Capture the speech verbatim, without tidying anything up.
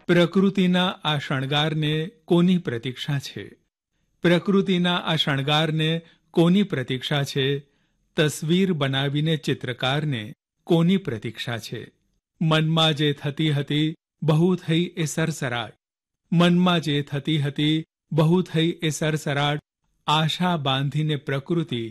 પ્રકૃતિના આ શણગારને કોની પ્રતીક્ષા છે? પ્રકૃતિના આ શણગારને કોની પ્રતીક્ષા છે? તસવીર બનાવીને ચિત્રકારને કોની પ્રતીક્ષા છે? મનમાં જે થતી હતી બહુ થઈ એ સરસરાટ, મનમાં જે થતી હતી બહુ થઈ એ સરસરાટ, આશા બાંધીને પ્રકૃતિ